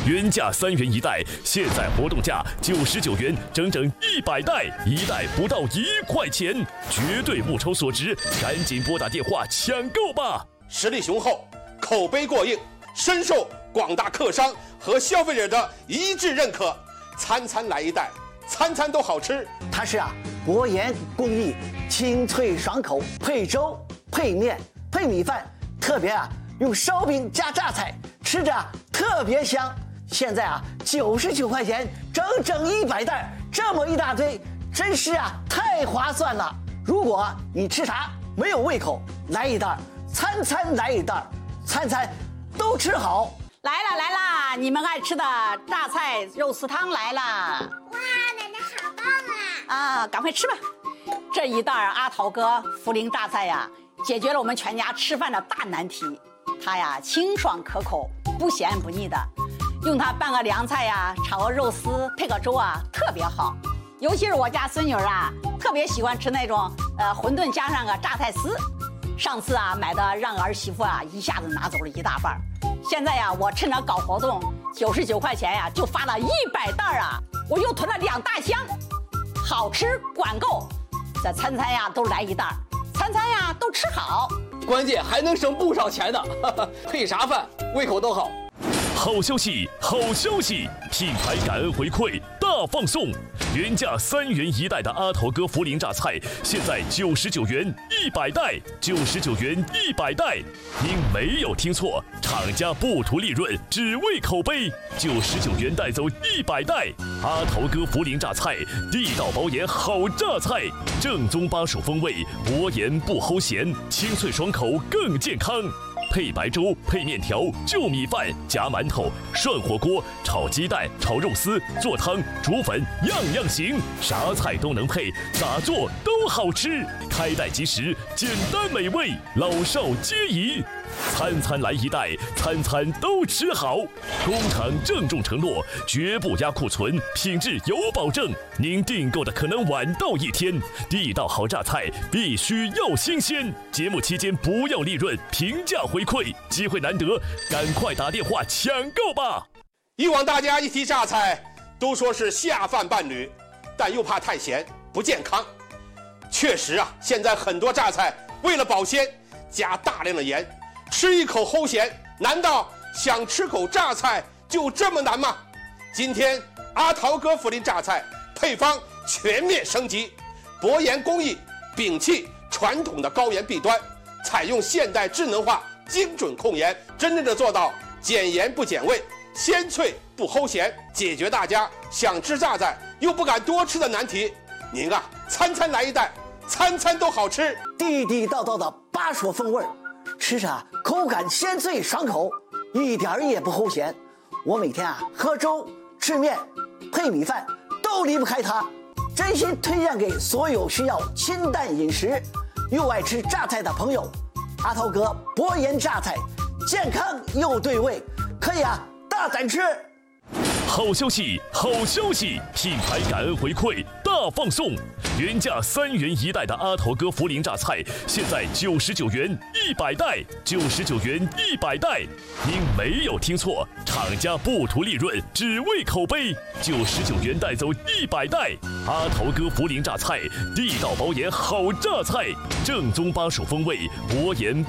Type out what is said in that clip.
原价3元一袋，现在活动价99元，整整100袋，一袋不到1块钱，绝对物超所值，赶紧拨打电话抢购吧！ 实力雄厚，口碑过硬，深受广大客商和消费者的一致认可。餐餐来一袋，餐餐都好吃。 它是薄盐工艺，清脆爽口，配粥、配面、配米饭，特别用烧饼加榨菜，吃着特别香。现在99块钱，整整100袋，这么一大堆，真是太划算了。如果你吃啥没有胃口，来一袋，餐餐来一袋，餐餐都吃好。 来啦，你们爱吃的榨菜肉丝汤来了。 哇，奶奶好棒啊！ 赶快吃吧。这一袋阿桃哥涪陵榨菜解决了我们全家吃饭的大难题。它清爽可口，不咸不腻的。用它拌个凉菜炒个肉丝，配个粥特别好。尤其是我家孙女特别喜欢吃那种馄饨加上个榨菜丝。上次买的让儿媳妇一下子拿走了1大半。现在我趁着搞活动，99块钱就发了100袋我又囤了2大箱，好吃管够，这餐餐都来一袋，餐餐都吃好， 关键还能省不少钱呢，配啥饭胃口都好。 好消息，好消息！品牌感恩回馈大放送，原价3元一袋的阿桃哥涪陵榨菜，现在99元100袋，99元100袋。您没有听错，厂家不图利润，只为口碑，99元带走100袋。阿桃哥涪陵榨菜，地道薄盐好榨菜，正宗巴蜀风味，薄盐不齁咸，清脆爽口更健康。配白粥、配面条、就米饭、夹馒头、涮火锅、炒鸡蛋、炒肉丝、做汤、煮粉，样样行，啥菜都能配，咋做都好吃。开袋即食，简单美味，老少皆宜。餐餐来一袋，餐餐都吃好。工厂郑重承诺，绝不压库存，品质有保证。您订购的可能晚到1天，地道好榨菜必须要新鲜。节目期间不要利润，平价回馈，机会难得，赶快打电话抢购吧！ 以往大家一提榨菜，都说是下饭伴侣，但又怕太咸不健康。确实现在很多榨菜为了保鲜，加大量的盐。吃一口齁咸，难道想吃口榨菜就这么难吗？今天阿桃哥涪陵榨菜配方全面升级，薄盐工艺摒弃传统的高盐弊端，采用现代智能化精准控盐，真正的做到减盐不减味，鲜脆不齁咸，解决大家想吃榨菜又不敢多吃的难题。您餐餐来一袋，餐餐都好吃， 地地道道的巴蜀风味，吃着口感鲜脆爽口，一点也不齁咸。我每天喝粥、吃面、配米饭都离不开它，真心推荐给所有需要清淡饮食又爱吃榨菜的朋友。阿桃哥薄盐榨菜，健康又对味，可以大胆吃。 好消息，好消息！品牌感恩回馈大放送，原价3元一袋的阿桃哥涪陵榨菜，现在99元100袋，99元100袋。您没有听错，厂家不图利润，只为口碑，99元带走100袋。阿桃哥涪陵榨菜，地道薄盐好榨菜，正宗巴蜀风味，薄盐